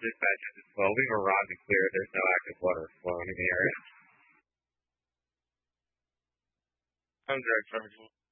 Dispatch is 12. We were Ron to clear. There's no active water flowing in the area. I'm Greg Ferguson.